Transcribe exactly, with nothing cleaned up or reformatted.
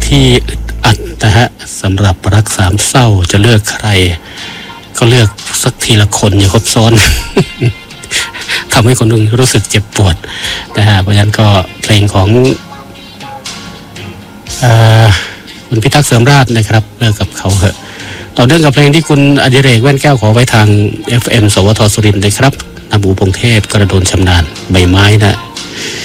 ที่อึดอัดนะฮะสำหรับรักสามเศร้าจะเลือกใครก็เลือกสักทีละคนอย่าครบซ้อน ทำให้คนอื่นรู้สึกเจ็บปวดนะฮะเพราะฉะนั้นก็เพลงของคุณพิทักษ์เสริมราชนะครับเลิกกับเขาเหอะต่อเนื่องกับเพลงที่คุณอดิเรกแว่นแก้วขอไว้ทาง เอฟ เอ็ม สวทสุรินทร์เลยครับนาบูพงเทพกระโดนชำนาญใบไม้นะ